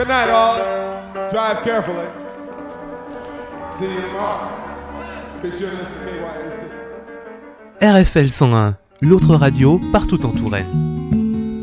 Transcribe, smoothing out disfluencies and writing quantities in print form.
night, all. Drive carefully. See you tomorrow. Be sure to listen to KYAC. RFL 101, l'autre radio partout en Touraine.